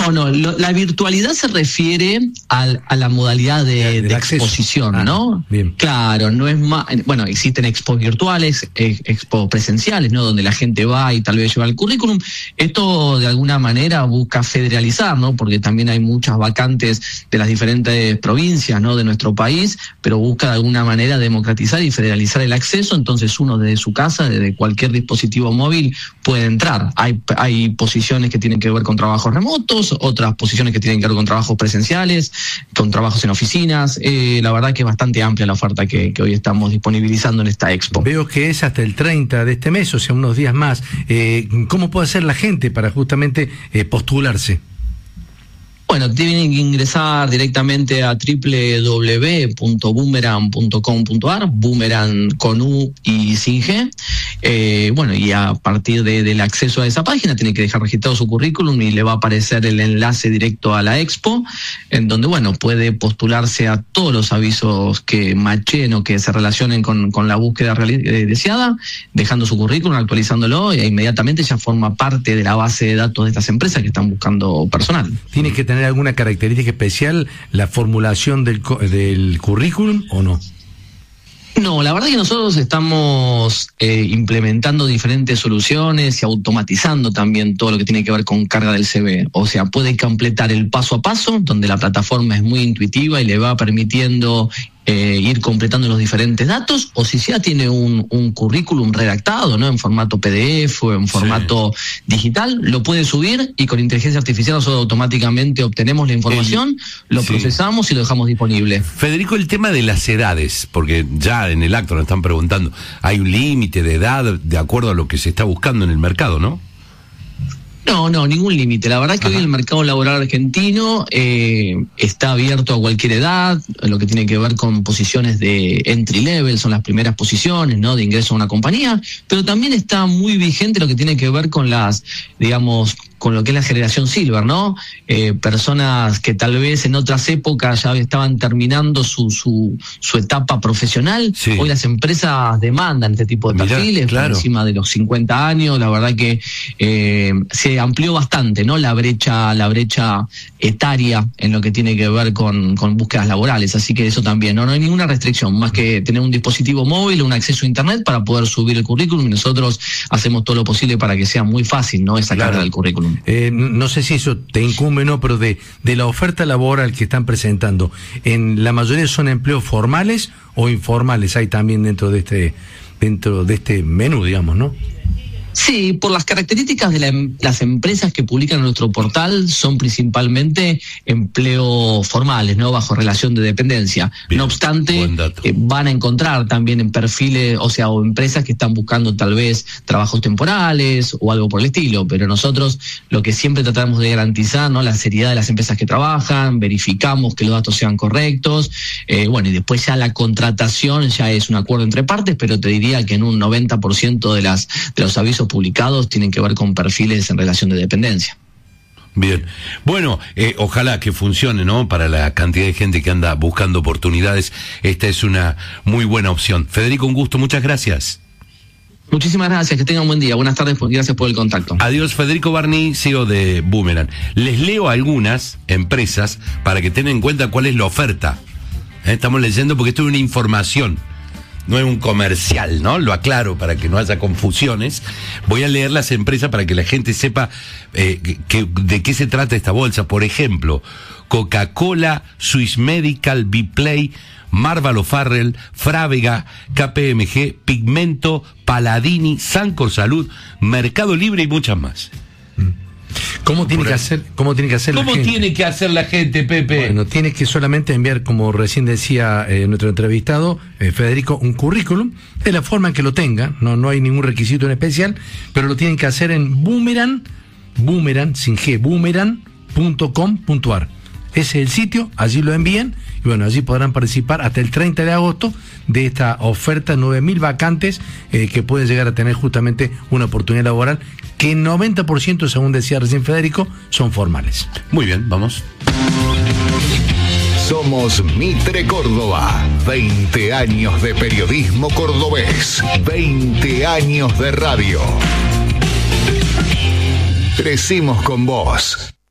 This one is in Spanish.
No, la virtualidad se refiere a la modalidad de exposición, ¿no? Bien. Claro, no es más, bueno, existen expos virtuales, expos presenciales, ¿no? Donde la gente va y tal vez lleva el currículum. Esto de alguna manera busca federalizar, ¿no? Porque también hay muchas vacantes de las diferentes provincias, ¿no? De nuestro país, pero busca de alguna manera democratizar y federalizar el acceso. Entonces uno desde su casa, desde cualquier dispositivo móvil puede entrar. Hay posiciones que tienen que ver con trabajos remotos, otras posiciones que tienen que ver con trabajos presenciales, con trabajos en oficinas. La verdad que es bastante amplia la oferta que hoy estamos disponibilizando en esta expo. Veo que es hasta el 30 de este mes, o sea, unos días más. ¿Cómo puede hacer la gente para justamente postularse? Bueno, tienen que ingresar directamente a www.boomerang.com.ar, Boomerang con U y sin G. Bueno, y a partir del acceso a esa página tiene que dejar registrado su currículum y le va a aparecer el enlace directo a la expo, en donde, bueno, puede postularse a todos los avisos que matchen o que se relacionen con la búsqueda deseada, dejando su currículum, actualizándolo, e inmediatamente ya forma parte de la base de datos de estas empresas que están buscando personal. ¿Tiene que tener alguna característica especial la formulación del currículum o no? No, la verdad que nosotros estamos implementando diferentes soluciones y automatizando también todo lo que tiene que ver con carga del CV. O sea, puede completar el paso a paso, donde la plataforma es muy intuitiva y le va permitiendo ir completando los diferentes datos, o si ya tiene un currículum redactado, ¿no? En formato PDF o en formato digital, lo puede subir y con inteligencia artificial nosotros automáticamente obtenemos la información, lo procesamos y lo dejamos disponible. Federico, el tema de las edades, porque ya en el acto nos están preguntando, hay un límite de edad de acuerdo a lo que se está buscando en el mercado, ¿no? No, ningún límite. La verdad que hoy el mercado laboral argentino está abierto a cualquier edad, lo que tiene que ver con posiciones de entry level, son las primeras posiciones, ¿no? De ingreso a una compañía, pero también está muy vigente lo que tiene que ver con las, digamos, con lo que es la generación silver, ¿no? Personas que tal vez en otras épocas ya estaban terminando su etapa profesional. Sí. Hoy las empresas demandan este tipo de perfiles, claro, por encima de los 50 años. La verdad que se amplió bastante, ¿no? La brecha etaria en lo que tiene que ver con búsquedas laborales. Así que eso también, no hay ninguna restricción, más que tener un dispositivo móvil, un acceso a internet para poder subir el currículum, y nosotros hacemos todo lo posible para que sea muy fácil, ¿no? Esa carga del currículum. No sé si eso te incumbe o no, pero de la oferta laboral que están presentando, ¿en la mayoría son empleos formales o informales? Hay también dentro de este menú, digamos, ¿no? Sí, por las características de las empresas que publican en nuestro portal, son principalmente empleos formales, ¿no? Bajo relación de dependencia. Bien, no obstante, van a encontrar también en perfiles, o empresas que están buscando tal vez trabajos temporales o algo por el estilo, pero nosotros lo que siempre tratamos de garantizar, ¿no? La seriedad de las empresas que trabajan, verificamos que los datos sean correctos, y después ya la contratación ya es un acuerdo entre partes, pero te diría que en un 90% de los avisos publicados tienen que ver con perfiles en relación de dependencia. Bien, bueno, ojalá que funcione, ¿no? Para la cantidad de gente que anda buscando oportunidades, esta es una muy buena opción. Federico, un gusto, muchas gracias. Muchísimas gracias, que tengan un buen día. Buenas tardes, gracias por el contacto. Adiós, Federico Barni, CEO de Boomerang. Les leo algunas empresas para que tengan en cuenta cuál es la oferta. Estamos leyendo porque esto es una información. No es un comercial, ¿no? Lo aclaro para que no haya confusiones. Voy a leer las empresas para que la gente sepa de qué se trata esta bolsa. Por ejemplo, Coca-Cola, Swiss Medical, Biplay, Marval O'Farrell, Frávega, KPMG, Pigmento, Paladini, Sancor Salud, Mercado Libre y muchas más. ¿Cómo tiene que hacer la gente? ¿Cómo tiene que hacer la gente, Pepe? Bueno, tiene que solamente enviar, como recién decía nuestro entrevistado, Federico, un currículum, de la forma en que lo tenga, no hay ningún requisito en especial, pero lo tienen que hacer en Boomerang sin G, boomerang.com.ar. Ese es el sitio, allí lo envían, y allí podrán participar hasta el 30 de agosto de esta oferta, 9.000 vacantes que pueden llegar a tener justamente una oportunidad laboral, que el 90%, según decía recién Federico, son formales. Muy bien, vamos. Somos Mitre Córdoba, 20 años de periodismo cordobés, 20 años de radio. Crecimos con vos.